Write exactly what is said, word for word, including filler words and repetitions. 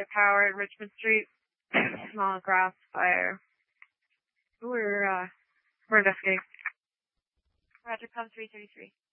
get power in Richmond Street. Small grass fire. We're, uh, we're investigating. Roger, com three thirty-three.